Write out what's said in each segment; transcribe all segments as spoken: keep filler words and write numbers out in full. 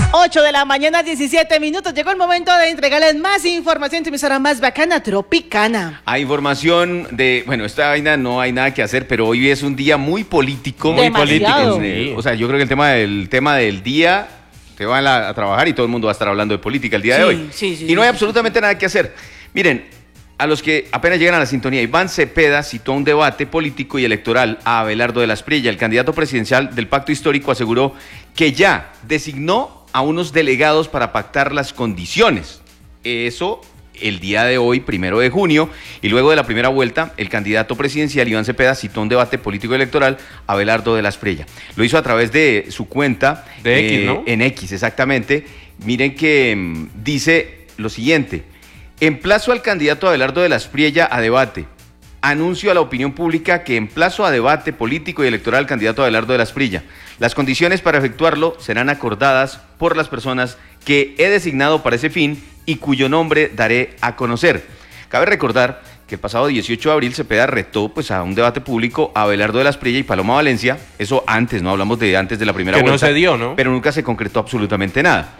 ocho de la mañana, diecisiete minutos. Llegó el momento de entregarles más información. Tu emisora más bacana, Tropicana. Hay información de, bueno, esta vaina no hay nada que hacer, pero hoy es un día muy político. Muy Demasiado. político. Sí. O sea, yo creo que el tema del tema del día, te van a, a trabajar y todo el mundo va a estar hablando de política el día Sí, de hoy. sí, sí, y no sí, hay sí, absolutamente nada que hacer. Miren, a los que apenas llegan a la sintonía, Iván Cepeda citó un debate político y electoral a Abelardo de la Espriella. El candidato presidencial del Pacto Histórico aseguró que ya designó a unos delegados para pactar las condiciones. Eso el día de hoy, primero de junio, y luego de la primera vuelta, el candidato presidencial Iván Cepeda citó un debate político electoral a Abelardo de la Espriella. Lo hizo a través de su cuenta de eh, X, ¿no? En X, exactamente. Miren que mmm, dice lo siguiente: emplazo al candidato Abelardo de la Espriella a debate. Anuncio a la opinión pública que emplazo a debate político y electoral al candidato Abelardo de la Espriella. Las condiciones para efectuarlo serán acordadas por las personas que he designado para ese fin y cuyo nombre daré a conocer. Cabe recordar que el pasado dieciocho de abril Cepeda retó pues, a un debate público a Abelardo de la Espriella y Paloma Valencia. Eso antes, no hablamos de antes de la primera que vuelta. no se dio, ¿no? Pero nunca se concretó absolutamente nada.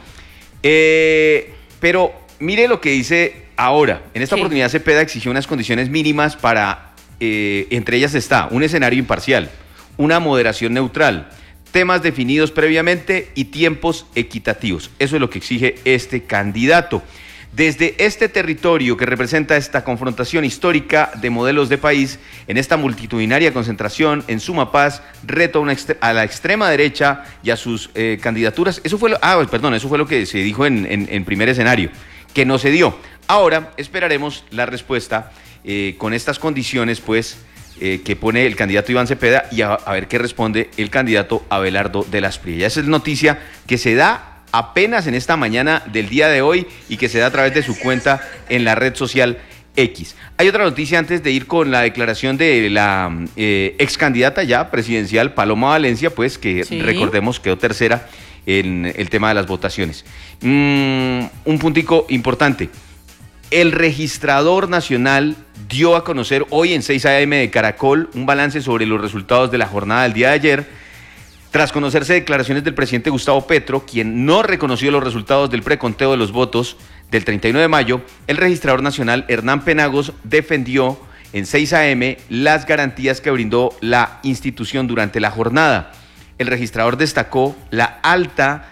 Eh, pero mire lo que dice ahora. En esta sí. oportunidad Cepeda exigió unas condiciones mínimas para, eh, entre ellas está un escenario imparcial, una moderación neutral, temas definidos previamente y tiempos equitativos. Eso es lo que exige este candidato. Desde este territorio que representa esta confrontación histórica de modelos de país, en esta multitudinaria concentración, en suma paz, reto a, una a la extrema derecha y a sus eh, candidaturas. Eso fue lo, ah, perdón, eso fue lo que se dijo en, en, en primer escenario, que no se dio. Ahora esperaremos la respuesta eh, con estas condiciones, pues, Eh, que pone el candidato Iván Cepeda y a, a ver qué responde el candidato Abelardo de la Espriella. Esa es noticia que se da apenas en esta mañana del día de hoy y que se da a través de su cuenta en la red social X. Hay otra noticia antes de ir con la declaración de la eh, ex candidata ya presidencial Paloma Valencia, pues que sí. recordemos quedó tercera en el tema de las votaciones. Mm, un puntico importante. El registrador nacional dio a conocer hoy en seis a eme de Caracol un balance sobre los resultados de la jornada del día de ayer, tras conocerse declaraciones del presidente Gustavo Petro, quien no reconoció los resultados del preconteo de los votos del treinta y nueve de mayo. El registrador nacional Hernán Penagos defendió en seis a eme las garantías que brindó la institución durante la jornada. El registrador destacó la alta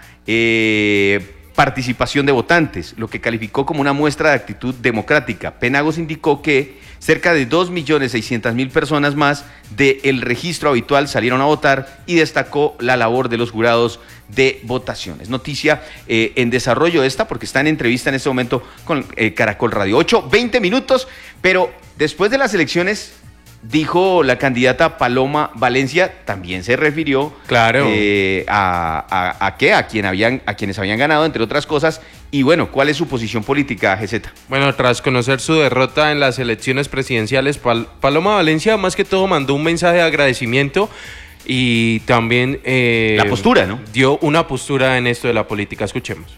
eh, participación de votantes, lo que calificó como una muestra de actitud democrática. Penagos indicó que cerca de dos millones seiscientas mil personas más del registro habitual salieron a votar y destacó la labor de los jurados de votaciones. Noticia eh, en desarrollo esta, porque está en entrevista en este momento con eh, Caracol Radio. ocho, veinte minutos, pero después de las elecciones, dijo la candidata Paloma Valencia, también se refirió claro. eh, a, a, a qué, a quien habían, a quienes habían ganado, entre otras cosas. Y bueno, ¿cuál es su posición política, G Z? Bueno, tras conocer su derrota en las elecciones presidenciales, Pal- Paloma Valencia más que todo mandó un mensaje de agradecimiento y también eh, la postura, ¿no? Dio una postura en esto de la política. Escuchemos.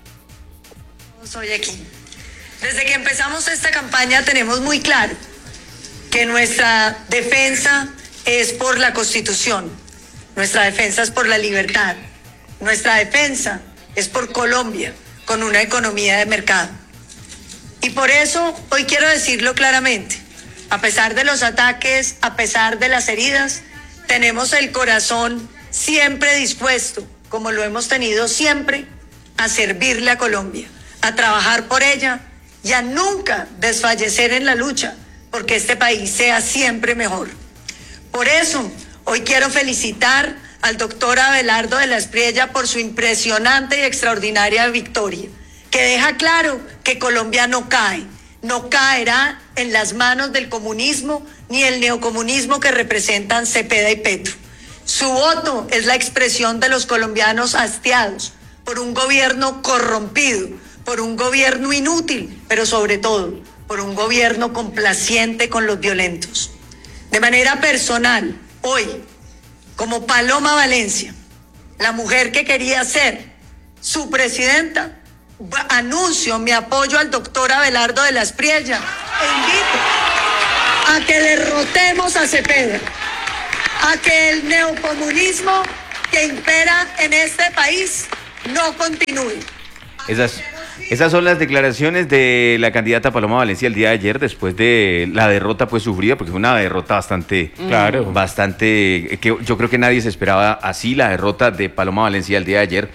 Soy aquí. Desde que empezamos esta campaña tenemos muy claro que nuestra defensa es por la Constitución, nuestra defensa es por la libertad, nuestra defensa es por Colombia, con una economía de mercado. Y por eso hoy quiero decirlo claramente, a pesar de los ataques, a pesar de las heridas, tenemos el corazón siempre dispuesto, como lo hemos tenido siempre, a servirle a Colombia, a trabajar por ella y a nunca desfallecer en la lucha, porque este país sea siempre mejor. Por eso, hoy quiero felicitar al doctor Abelardo de la Espriella por su impresionante y extraordinaria victoria, que deja claro que Colombia no cae, no caerá en las manos del comunismo ni el neocomunismo que representan Cepeda y Petro. Su voto es la expresión de los colombianos hastiados por un gobierno corrompido, por un gobierno inútil, pero sobre todo por un gobierno complaciente con los violentos. De manera personal, hoy, como Paloma Valencia, la mujer que quería ser su presidenta, anuncio mi apoyo al doctor Abelardo de la Espriella e invito a que derrotemos a Cepeda, a que el neocomunismo que impera en este país no continúe. Esas, esas son las declaraciones de la candidata Paloma Valencia el día de ayer, después de la derrota pues sufrida, porque fue una derrota bastante, Claro. bastante, que yo creo que nadie se esperaba así, la derrota de Paloma Valencia el día de ayer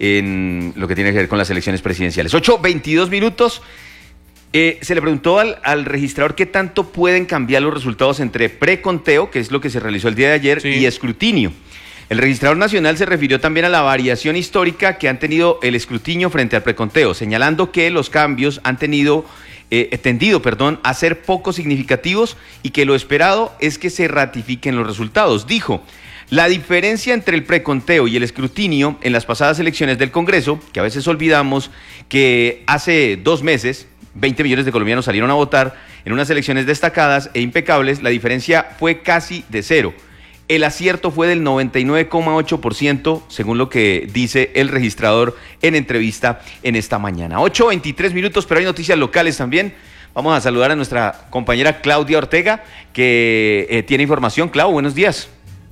en lo que tiene que ver con las elecciones presidenciales. ocho veintidós minutos. Eh, se le preguntó al, al registrador qué tanto pueden cambiar los resultados entre preconteo, que es lo que se realizó el día de ayer, Sí. y escrutinio. El registrador nacional se refirió también a la variación histórica que han tenido el escrutinio frente al preconteo, señalando que los cambios han tenido, eh, tendido perdón, a ser poco significativos y que lo esperado es que se ratifiquen los resultados. Dijo, la diferencia entre el preconteo y el escrutinio en las pasadas elecciones del Congreso, que a veces olvidamos que hace dos meses veinte millones de colombianos salieron a votar en unas elecciones destacadas e impecables, la diferencia fue casi de cero. El acierto fue del noventa y nueve coma ocho por ciento, según lo que dice el registrador en entrevista en esta mañana. ocho veintitrés minutos, pero hay noticias locales también. Vamos a saludar a nuestra compañera Claudia Ortega, que eh, tiene información. Clau, buenos días.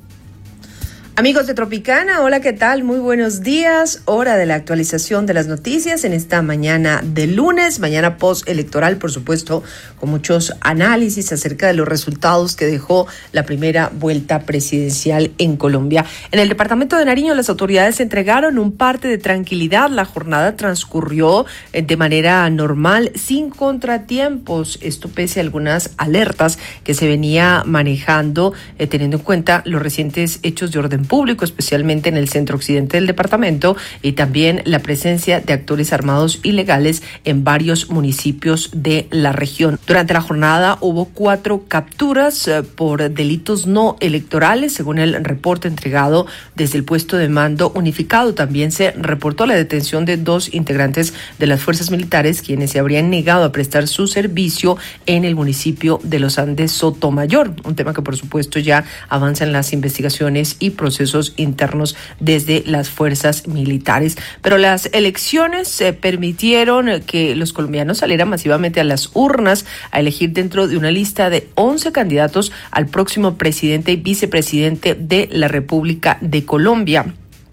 Amigos de Tropicana, hola, ¿qué tal? Muy buenos días. Hora de la actualización de las noticias en esta mañana de lunes, mañana postelectoral, por supuesto, con muchos análisis acerca de los resultados que dejó la primera vuelta presidencial en Colombia. En el departamento de Nariño, las autoridades entregaron un parte de tranquilidad. La jornada transcurrió de manera normal, sin contratiempos. Esto pese a algunas alertas que se venía manejando, eh, teniendo en cuenta los recientes hechos de orden público, especialmente en el centro occidente del departamento, y también la presencia de actores armados ilegales en varios municipios de la región. Durante la jornada hubo cuatro capturas eh, por delitos no electorales, según el reporte entregado desde el puesto de mando unificado. También se reportó la detención de dos integrantes de las fuerzas militares, quienes se habrían negado a prestar su servicio en el municipio de Los Andes Sotomayor, un tema que por supuesto ya avanza en las investigaciones y procesos internos desde las fuerzas militares. Pero las elecciones eh, permitieron que los colombianos salieran masivamente a las urnas a elegir dentro de una lista de once candidatos al próximo presidente y vicepresidente de la República de Colombia.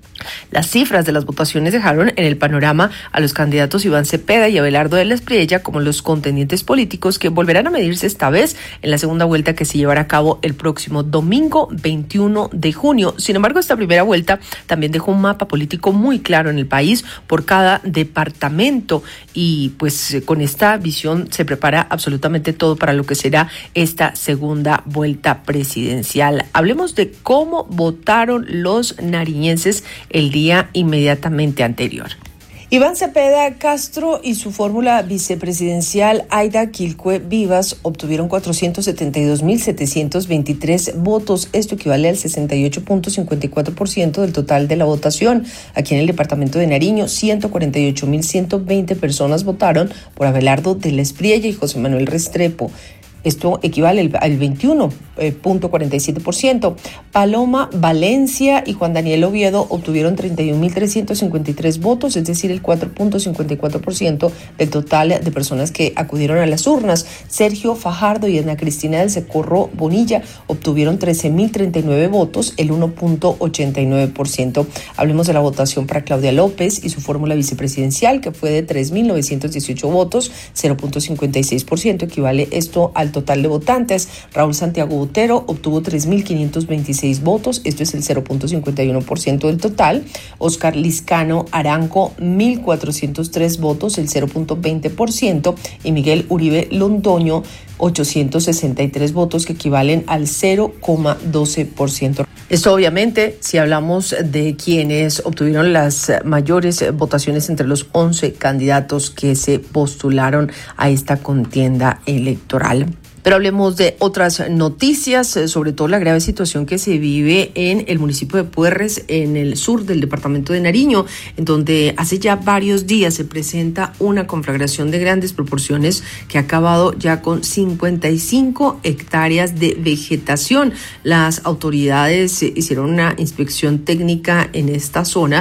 Las cifras de las votaciones dejaron en el panorama a los candidatos Iván Cepeda y Abelardo de la Espriella como los contendientes políticos que volverán a medirse esta vez en la segunda vuelta que se llevará a cabo el próximo domingo veintiuno de junio. Sin embargo, esta primera vuelta también dejó un mapa político muy claro en el país por cada departamento y pues con esta visión se prepara absolutamente todo para lo que será esta segunda vuelta presidencial. Hablemos de cómo votaron los nariñenses el día inmediatamente anterior. Iván Cepeda Castro y su fórmula vicepresidencial Aida Quilcue Vivas obtuvieron cuatrocientos setenta y dos mil setecientos veintitrés votos. Esto equivale al sesenta y ocho punto cincuenta y cuatro por ciento del total de la votación. Aquí en el departamento de Nariño, ciento cuarenta y ocho mil ciento veinte personas votaron por Abelardo de la Espriella y José Manuel Restrepo. Esto equivale al veintiuno punto cuarenta y siete por ciento. Paloma Valencia y Juan Daniel Oviedo obtuvieron treinta y un mil trescientos cincuenta y tres votos, es decir, el cuatro punto cincuenta y cuatro por ciento del total de personas que acudieron a las urnas. Sergio Fajardo y Ana Cristina del Socorro Bonilla obtuvieron trece mil treinta y nueve votos, el uno punto ochenta y nueve por ciento. Hablemos de la votación para Claudia López y su fórmula vicepresidencial, que fue de tres mil novecientos dieciocho votos, cero punto cincuenta y seis por ciento. Equivale esto al total de votantes. Raúl Santiago Botero obtuvo tres mil quinientos veintiséis votos, esto es el cero punto cincuenta y uno por ciento del total. Oscar Liscano Aranco, mil cuatrocientos tres votos, el cero punto veinte por ciento. Y Miguel Uribe Londoño, ochocientos sesenta y tres votos, que equivalen al cero coma doce por ciento. Esto obviamente, si hablamos de quienes obtuvieron las mayores votaciones entre los once candidatos que se postularon a esta contienda electoral. Pero hablemos de otras noticias, sobre todo la grave situación que se vive en el municipio de Puerres, en el sur del departamento de Nariño, en donde hace ya varios días se presenta una conflagración de grandes proporciones que ha acabado ya con cincuenta y cinco hectáreas de vegetación. Las autoridades hicieron una inspección técnica en esta zona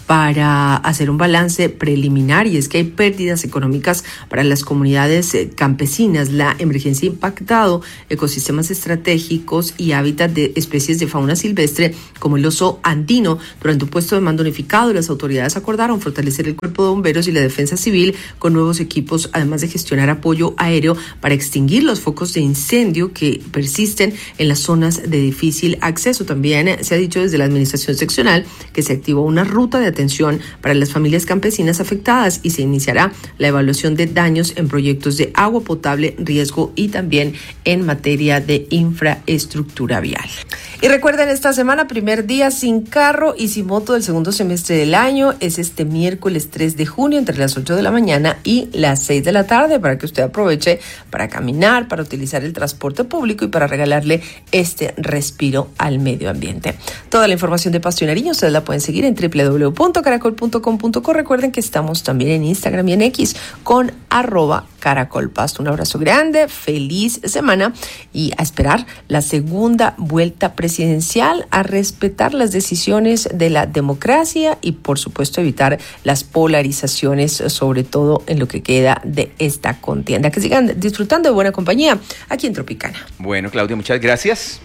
para hacer un balance preliminar, y es que hay pérdidas económicas para las comunidades campesinas. La emergencia ha impactado ecosistemas estratégicos y hábitat de especies de fauna silvestre como el oso andino. Durante un puesto de mando unificado, las autoridades acordaron fortalecer el cuerpo de bomberos y la defensa civil con nuevos equipos, además de gestionar apoyo aéreo para extinguir los focos de incendio que persisten en las zonas de difícil acceso. También se ha dicho desde la administración seccional que se activó una ruta de atención para las familias campesinas afectadas y se iniciará la evaluación de daños en proyectos de agua potable, riesgo y también en materia de infraestructura vial. Y recuerden, esta semana, primer día sin carro y sin moto del segundo semestre del año, es este miércoles tres de junio entre las ocho de la mañana y las seis de la tarde, para que usted aproveche para caminar, para utilizar el transporte público y para regalarle este respiro al medio ambiente. Toda la información de Pasto y Nariño ustedes la pueden seguir en doble u doble u doble u punto caracol punto com punto co. Recuerden que estamos también en Instagram y en X con arroba caracolpasto. Un abrazo grande, feliz semana y a esperar la segunda vuelta presidencial, a respetar las decisiones de la democracia y por supuesto evitar las polarizaciones, sobre todo en lo que queda de esta contienda. Que sigan disfrutando de buena compañía aquí en Tropicana. Bueno, Claudia, muchas gracias.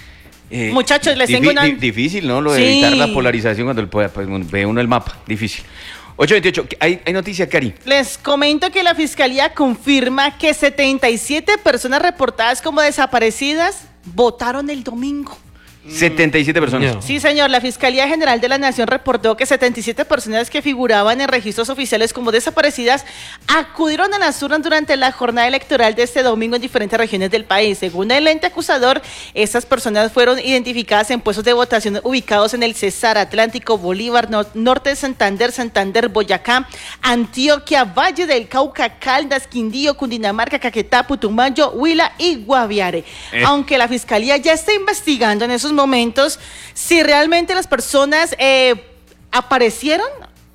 Eh, Muchachos, les difi- tengo una... di- Difícil, ¿no? Lo de Sí. evitar la polarización cuando el, pues, ve uno el mapa. Difícil. ocho veintiocho. ¿Hay, hay noticia, Cari? Les comento que la Fiscalía confirma que setenta y siete personas reportadas como desaparecidas votaron el domingo. setenta y siete personas. No. Sí, señor. La Fiscalía General de la Nación reportó que setenta y siete personas que figuraban en registros oficiales como desaparecidas acudieron a las urnas durante la jornada electoral de este domingo en diferentes regiones del país. Según el ente acusador, estas personas fueron identificadas en puestos de votación ubicados en el Cesar, Atlántico, Bolívar, no- Norte de Santander, Santander, Boyacá, Antioquia, Valle del Cauca, Caldas, Quindío, Cundinamarca, Caquetá, Putumayo, Huila y Guaviare. Eh. Aunque la Fiscalía ya está investigando en esos momentos si realmente las personas eh, aparecieron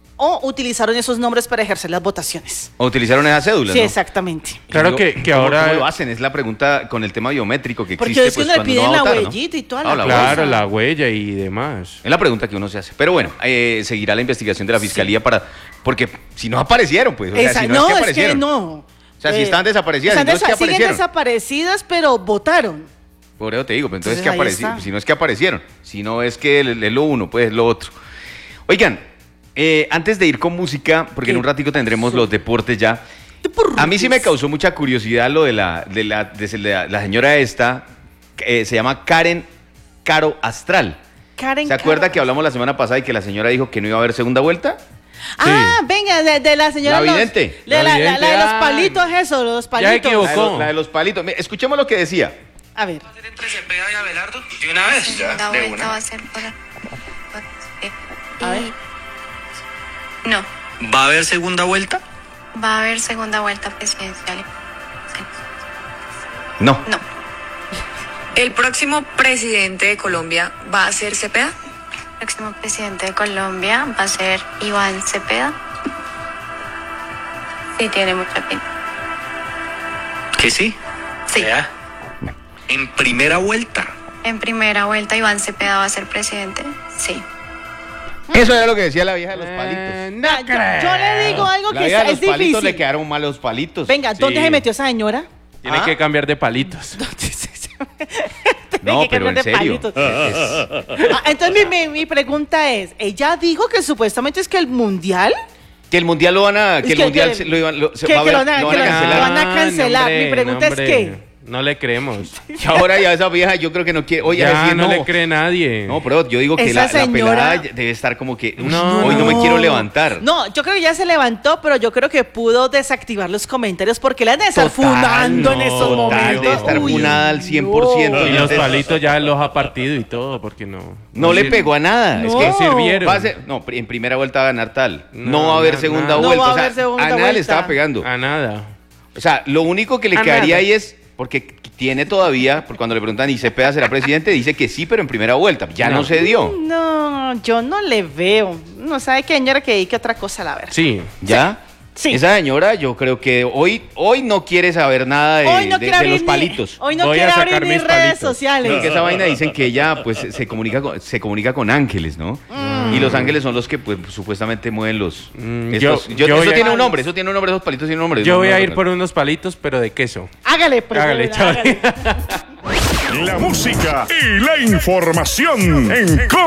o utilizaron esos nombres para ejercer las votaciones. ¿O utilizaron esas cédulas? Sí, ¿no? exactamente. Claro ¿Y que- lo- que cómo- ahora- ¿Cómo lo hacen? Es la pregunta con el tema biométrico que Porque existe. es que pues, uno le cuando piden va a la votar, ¿no? huellita y toda Ah, la Claro, cosa. la huella y demás. Es la pregunta que uno se hace. Pero bueno, eh, seguirá la investigación de la Fiscalía para... Porque si no aparecieron, pues. O sea, Esa- si no, no, es que es que aparecieron. no. O sea, si Eh, están desaparecidas, están entonces, ¿qué desa- siguen aparecieron? desaparecidas, pero votaron. Por eso te digo, pero entonces, Entonces, ¿qué ahí aparecieron? está. Si no es que aparecieron. Si no es que es lo uno, pues es lo otro. Oigan, eh, antes de ir con música, porque en ¿Qué un ratico tendremos los deportes ya. A mí sí me causó mucha curiosidad lo de la, de la, de la, la señora esta, eh, se llama Karen Caro Astral. Karen ¿Se acuerda Caro. que hablamos la semana pasada y que la señora dijo que no iba a haber segunda vuelta? Ah, venga, de, de la señora. La los- vidente. de La la, la- vidente, la de los ay. palitos, eso, los Ya palitos. equivocó. La de, los, la de los palitos. Mira, escuchemos lo que decía. A ver. Entre Cepeda y Abelardo de una vez. segunda de vuelta una. va a ser por, por- eh, A ver. y- no, ¿Va a haber segunda vuelta? va a haber segunda vuelta presidencial. No. No, ¿El próximo presidente de Colombia va a ser Cepeda? el próximo presidente de Colombia va a ser Iván Cepeda. Sí, tiene mucha pinta. Que sí. Sí. Ya. En primera vuelta. En primera vuelta Iván Cepeda va a ser presidente. Sí. Eso era lo que decía la vieja de los palitos. Eh, Ah, yo, yo le digo algo La que vieja es, de es los palitos difícil. le quedaron mal los palitos. Venga, ¿dónde Sí. se metió esa señora? Tiene ¿Ah? que cambiar de palitos. No, Tiene que pero en cambiar de serio. palitos. Es- Ah, entonces mi, mi, mi pregunta es, ella dijo que supuestamente es que el mundial que el mundial lo van a, que Es el que- mundial que- se lo iban, lo, se que- va a que ver- lo van a- lo que van a lo- cancelar. lo van a Ah, cancelar. no, hombre, Mi pregunta no, es hombre. ¿qué? No le creemos. Y ahora ya esa vieja yo creo que no quiere, oye, Ya decir, no, no, le cree nadie. no, pero yo digo que Esa la, la señora- pelada debe estar como que, "Uy, No, hoy no me no. quiero levantar. No, yo creo que ya se levantó, pero yo creo que pudo desactivar los comentarios porque la han de estar Total, funando en no, esos total, momentos. de estar Uy, funada al cien por ciento. no. Y Oye, los entonces- palitos ya los ha partido y todo, porque no. No le sir- pegó a nada. Es No. que No sirvieron. va a ser- no, en primera vuelta va a ganar tal. No, No, va a haber na- segunda nada. No vuelta. va a o sea, haber segunda a nada vuelta. le estaba pegando. A nada. O sea, lo único que le A quedaría nada. ahí es, porque tiene todavía, por cuando le preguntan, ¿y Cepeda será presidente? Dice que sí, pero en primera vuelta. Ya no, No. se dio. No, yo no le veo. No sabe qué señora que dedique otra cosa, la verdad. Sí. ¿Ya? Sí. Esa señora, yo creo que hoy, hoy no quiere saber nada de, Hoy no de- quiere de abrir los ni- palitos. hoy no Voy a quiere sacar abrir ni mis redes palitos. sociales. Porque esa vaina dicen que ella pues se comunica con, se comunica con ángeles, ¿no? Mm. Y Los Ángeles son los que pues supuestamente mueven los... Mm, estos- yo- yo- yo eso voy a- tiene un nombre, eso tiene un nombre, esos palitos tienen un nombre. Yo no, voy no, a no, ir no. por unos palitos, pero de queso. Hágale, pues. Hágale, hágale. chao. La música y la información en